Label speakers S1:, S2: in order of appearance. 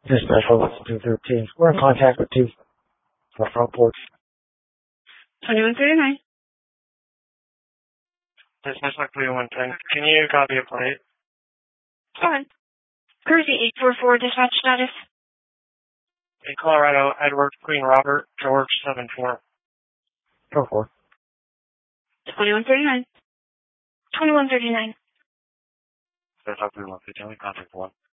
S1: Dispatch 213. We're in contact with 2 for front porch.
S2: 2139.
S3: Dispatch 3110. Can you copy a plate?
S2: Go ahead. Cruisy 844, dispatch status.
S3: In Colorado, Edward, Queen Robert, George 74.
S1: Go for it.
S2: 2139. 2139.
S3: Dispatch 3115. Contact 1.